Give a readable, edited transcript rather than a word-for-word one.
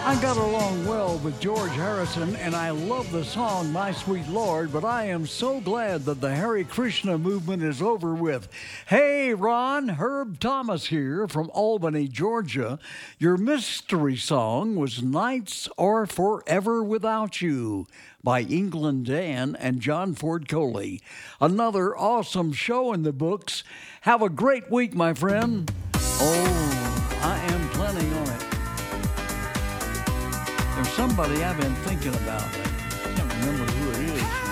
I got along well with George Harrison, and I love the song My Sweet Lord, but I am so glad that the Hare Krishna movement is over with. Hey, Ron, Herb Thomas here from Albany, Georgia. Your mystery song was Nights Are Forever Without You by England Dan and John Ford Coley. Another awesome show in the books. Have a great week, my friend. Oh, I am planning on it. There's somebody I've been thinking about. I can't remember who it is.